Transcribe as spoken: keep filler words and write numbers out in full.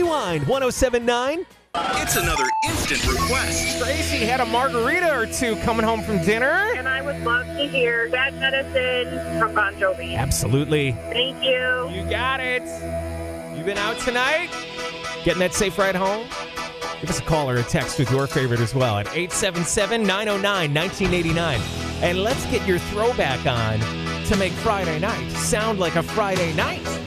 Rewind one oh seven point nine. It's another instant request. Tracy had a margarita or two coming home from dinner. And I would love to hear Bad Medicine from Bon Jovi. Absolutely. Thank you. You got it. You been out tonight? Getting that safe ride home? Give us a call or a text with your favorite as well at eight seven seven, nine oh nine, one nine eight nine. And let's get your throwback on to make Friday night sound like a Friday night.